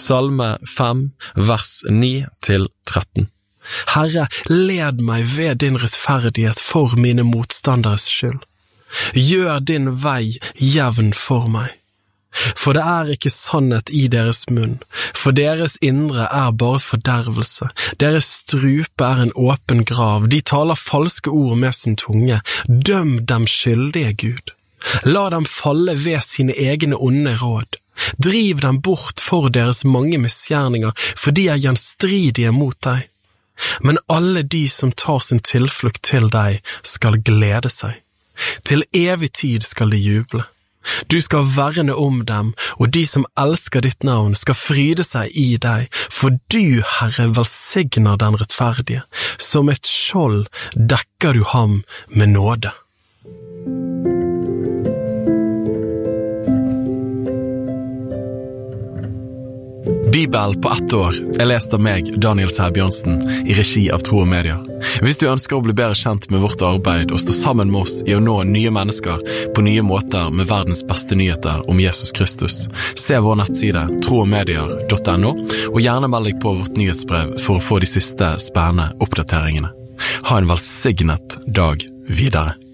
Salme 5, vers 9-13. Herre, led meg ved din rettferdighet for mine motstanderes skyld. Gjør din vei jevn for meg. For det ikke sannhet i deres munn, for deres indre bare fordervelse. Deres strupe en åpen grav, de taler falske ord med sin tunge. Døm dem skyldige, Gud. La dem falle ved sine egne onde råd. Driv dem bort for deres mange misgjerninger, for de gjenstridige mot deg. Men alle de som tar sin tilflukt til deg, skal glede seg. Til evig tid skal de juble. Du skal verne om dem, og de som elsker ditt navn skal fryde seg i deg, for du, Herre, velsigner den rettferdige. Som et skjold dekker du ham med nåde. Bibel på 1 år lest av meg, Daniel Sæbjørnsen, i regi av Tro og Media. Hvis du ønsker å bli bedre kjent med vårt arbeid og stå sammen med oss i å nå nye mennesker på nye måter med verdens beste nyheter om Jesus Kristus, se vår nettside troogmedier.no, og gjerne meld deg på vårt nyhetsbrev for å få de siste spennende oppdateringene. Ha en velsignet dag videre.